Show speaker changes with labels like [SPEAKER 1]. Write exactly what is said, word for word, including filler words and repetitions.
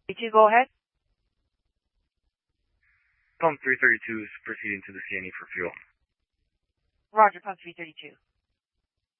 [SPEAKER 1] thirty-two, go ahead.
[SPEAKER 2] Pump three thirty-two is proceeding to the C N E for fuel.
[SPEAKER 1] Roger, pump three thirty-two.